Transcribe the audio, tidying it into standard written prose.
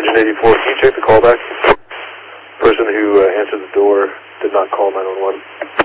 Engine 84, can you check the callback? Person who answered the door did not call 911.